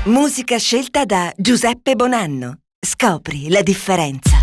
Musica scelta da Giuseppe Bonanno. Scopri la differenza.